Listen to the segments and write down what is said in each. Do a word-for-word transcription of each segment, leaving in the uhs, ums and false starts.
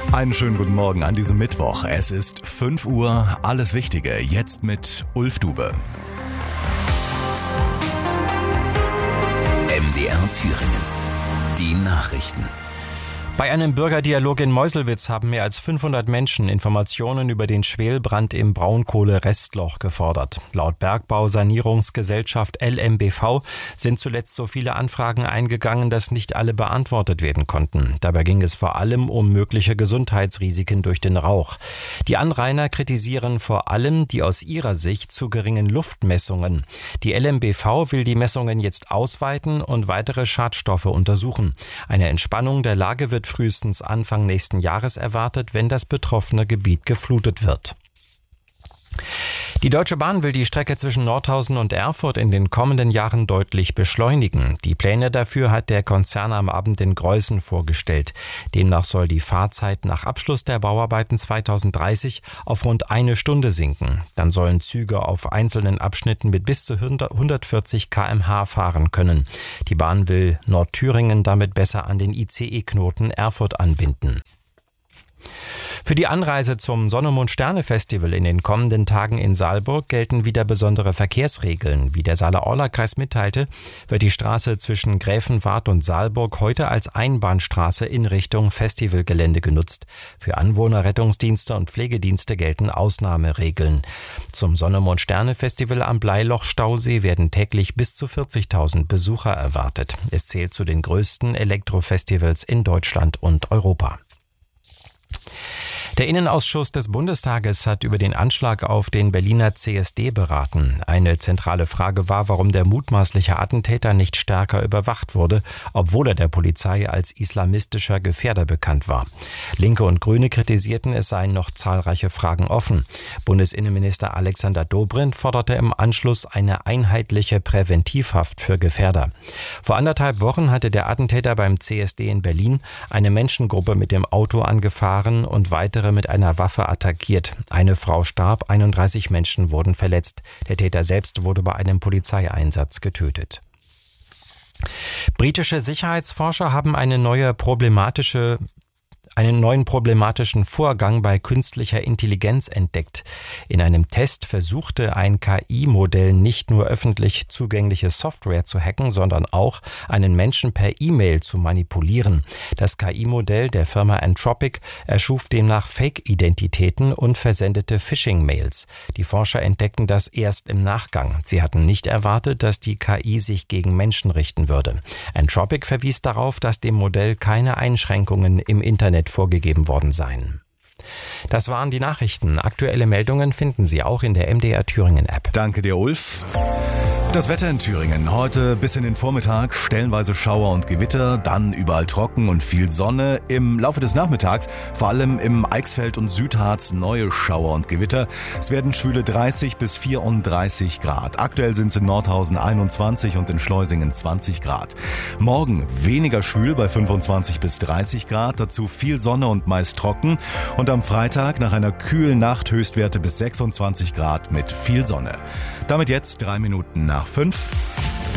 Einen schönen guten Morgen an diesem Mittwoch. Es ist fünf Uhr, alles Wichtige jetzt mit Ulf Dube. M D R Thüringen. Die Nachrichten. Bei einem Bürgerdialog in Meuselwitz haben mehr als fünfhundert Menschen Informationen über den Schwelbrand im Braunkohle-Restloch gefordert. Laut Bergbausanierungsgesellschaft L M B V sind zuletzt so viele Anfragen eingegangen, dass nicht alle beantwortet werden konnten. Dabei ging es vor allem um mögliche Gesundheitsrisiken durch den Rauch. Die Anrainer kritisieren vor allem die aus ihrer Sicht zu geringen Luftmessungen. Die L M B V will die Messungen jetzt ausweiten und weitere Schadstoffe untersuchen. Eine Entspannung der Lage wird frühestens Anfang nächsten Jahres erwartet, wenn das betroffene Gebiet geflutet wird. Die Deutsche Bahn will die Strecke zwischen Nordhausen und Erfurt in den kommenden Jahren deutlich beschleunigen. Die Pläne dafür hat der Konzern am Abend in Greußen vorgestellt. Demnach soll die Fahrzeit nach Abschluss der Bauarbeiten zweitausenddreißig auf rund eine Stunde sinken. Dann sollen Züge auf einzelnen Abschnitten mit bis zu hundertvierzig Kilometer pro Stunde fahren können. Die Bahn will Nordthüringen damit besser an den I C E-Knoten Erfurt anbinden. Für die Anreise zum Sonne-Mond-Sterne-Festival in den kommenden Tagen in Saalburg gelten wieder besondere Verkehrsregeln. Wie der Saale-Orla-Kreis mitteilte, wird die Straße zwischen Gräfenwart und Saalburg heute als Einbahnstraße in Richtung Festivalgelände genutzt. Für Anwohner, Rettungsdienste und Pflegedienste gelten Ausnahmeregeln. Zum Sonne-Mond-Sterne-Festival am Bleiloch-Stausee werden täglich bis zu vierzigtausend Besucher erwartet. Es zählt zu den größten Elektrofestivals in Deutschland und Europa. Der Innenausschuss des Bundestages hat über den Anschlag auf den Berliner C S D beraten. Eine zentrale Frage war, warum der mutmaßliche Attentäter nicht stärker überwacht wurde, obwohl er der Polizei als islamistischer Gefährder bekannt war. Linke und Grüne kritisierten, es seien noch zahlreiche Fragen offen. Bundesinnenminister Alexander Dobrindt forderte im Anschluss eine einheitliche Präventivhaft für Gefährder. Vor anderthalb Wochen hatte der Attentäter beim C S D in Berlin eine Menschengruppe mit dem Auto angefahren und weitere mit einer Waffe attackiert. Eine Frau starb, einunddreißig Menschen wurden verletzt. Der Täter selbst wurde bei einem Polizeieinsatz getötet. Britische Sicherheitsforscher haben eine neue problematische einen neuen problematischen Vorgang bei künstlicher Intelligenz entdeckt. In einem Test versuchte ein K I-Modell nicht nur öffentlich zugängliche Software zu hacken, sondern auch einen Menschen per E-Mail zu manipulieren. Das K I-Modell der Firma Anthropic erschuf demnach Fake-Identitäten und versendete Phishing-Mails. Die Forscher entdeckten das erst im Nachgang. Sie hatten nicht erwartet, dass die K I sich gegen Menschen richten würde. Anthropic verwies darauf, dass dem Modell keine Einschränkungen im Internet vorgegeben worden seien. Das waren die Nachrichten. Aktuelle Meldungen finden Sie auch in der M D R Thüringen App. Danke dir, Ulf. Das Wetter in Thüringen. Heute bis in den Vormittag stellenweise Schauer und Gewitter, dann überall trocken und viel Sonne. Im Laufe des Nachmittags, vor allem im Eichsfeld und Südharz, neue Schauer und Gewitter. Es werden schwüle dreißig bis vierunddreißig Grad. Aktuell sind es in Nordhausen einundzwanzig und in Schleusingen zwanzig Grad. Morgen weniger schwül bei fünfundzwanzig bis dreißig Grad, dazu viel Sonne und meist trocken. Und am Freitag nach einer kühlen Nacht Höchstwerte bis sechsundzwanzig Grad mit viel Sonne. Damit jetzt drei Minuten nach fünf.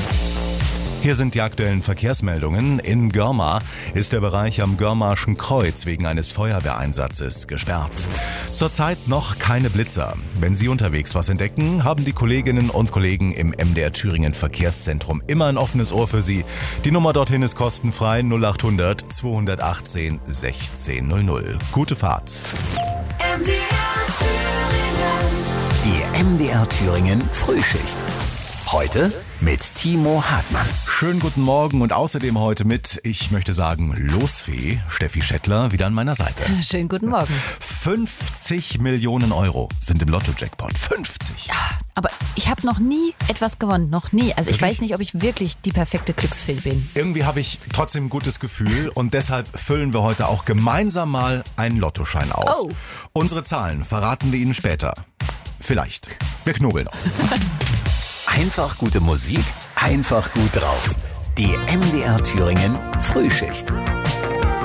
Hier sind die aktuellen Verkehrsmeldungen. In Görmar ist der Bereich am Görmarschen Kreuz wegen eines Feuerwehreinsatzes gesperrt. Zurzeit noch keine Blitzer. Wenn Sie unterwegs was entdecken, haben die Kolleginnen und Kollegen im M D R Thüringen Verkehrszentrum immer ein offenes Ohr für Sie. Die Nummer dorthin ist kostenfrei null acht hundert zweihundertachtzehn sechzehn null null. Gute Fahrt. M D R Thüringen. Die M D R Thüringen Frühschicht. Heute mit Timo Hartmann. Schönen guten Morgen und außerdem heute mit, ich möchte sagen, Losfee, Steffi Schettler, wieder an meiner Seite. Schönen guten Morgen. fünfzig Millionen Euro sind im Lotto-Jackpot. fünfzig. Ja, aber ich habe noch nie etwas gewonnen. Noch nie. Also ich wirklich? weiß nicht, ob ich wirklich die perfekte Glücksfee bin. Irgendwie habe ich trotzdem ein gutes Gefühl und deshalb füllen wir heute auch gemeinsam mal einen Lottoschein aus. Oh. Unsere Zahlen verraten wir Ihnen später. Vielleicht. Wir knobeln noch. Einfach gute Musik, einfach gut drauf. Die M D R Thüringen Frühschicht.